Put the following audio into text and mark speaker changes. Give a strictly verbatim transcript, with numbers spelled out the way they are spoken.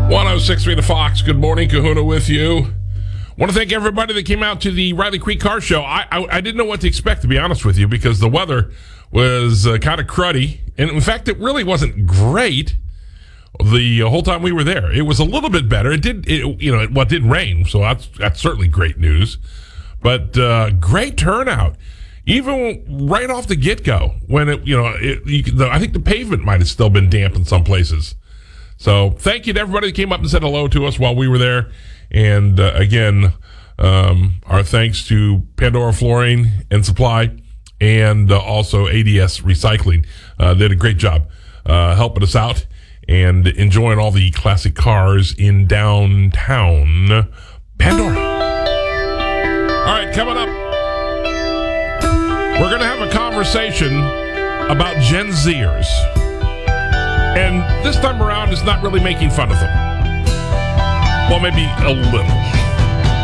Speaker 1: one oh six point three The Fox. Good morning, Kahuna with you. Want to thank everybody that came out to the Riley Creek Car Show. I I, I didn't know what to expect, to be honest with you, because the weather was uh, kind of cruddy. And in fact, it really wasn't great the whole time we were there. It was a little bit better. It did, it, you know, it, well, it didn't rain, so that's, that's certainly great news. But uh, great turnout. Even right off the get-go, when it, you know, it, you, the, I think the pavement might have still been damp in some places. So thank you to everybody that came up and said hello to us while we were there. And uh, again, um, our thanks to Pandora Flooring and Supply and uh, also A D S Recycling. Uh, they did a great job uh, helping us out and enjoying all the classic cars in downtown Pandora. All right, coming up, we're going to have a conversation about Gen Zers. And this time around, it's not really making fun of them. Well, maybe a little.